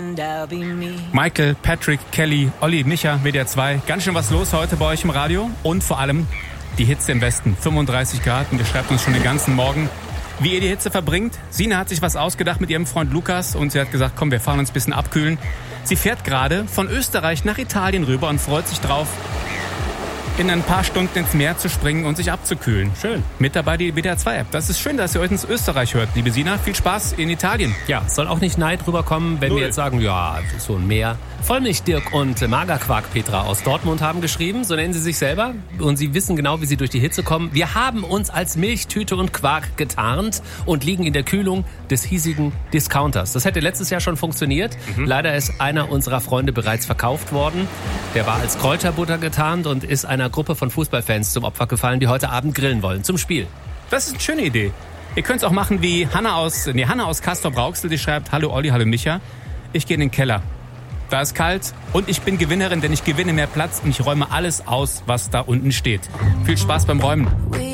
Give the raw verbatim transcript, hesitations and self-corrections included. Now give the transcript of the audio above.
Michael, Patrick, Kelly, Olli, Micha, W D R zwei. Ganz schön was los heute bei euch im Radio. Und vor allem die Hitze im Westen. fünfunddreißig Grad und ihr schreibt uns schon den ganzen Morgen, wie ihr die Hitze verbringt. Sina hat sich was ausgedacht mit ihrem Freund Lukas und sie hat gesagt, komm, wir fahren uns ein bisschen abkühlen. Sie fährt gerade von Österreich nach Italien rüber und freut sich drauf, in ein paar Stunden ins Meer zu springen und sich abzukühlen. Schön. Mit dabei die W D R zwei App. Das ist schön, dass ihr euch ins Österreich hört, liebe Sina. Viel Spaß in Italien. Ja, soll auch nicht Neid rüberkommen, wenn Null. wir jetzt sagen, ja, so ein Meer. Vollmilch-Dirk und Magerquark-Petra aus Dortmund haben geschrieben, so nennen sie sich selber. Und sie wissen genau, wie sie durch die Hitze kommen. Wir haben uns als Milchtüte und Quark getarnt und liegen in der Kühlung des hiesigen Discounters. Das hätte letztes Jahr schon funktioniert. Mhm. Leider ist einer unserer Freunde bereits verkauft worden. Der war als Kräuterbutter getarnt und ist einer Gruppe von Fußballfans zum Opfer gefallen, die heute Abend grillen wollen zum Spiel. Das ist eine schöne Idee. Ihr könnt es auch machen wie Hanna aus, nee, Hanna aus Castrop-Rauxel, die schreibt, hallo Olli, hallo Micha. Ich gehe in den Keller. Da ist kalt und ich bin Gewinnerin, denn ich gewinne mehr Platz und ich räume alles aus, was da unten steht. Viel Spaß beim Räumen.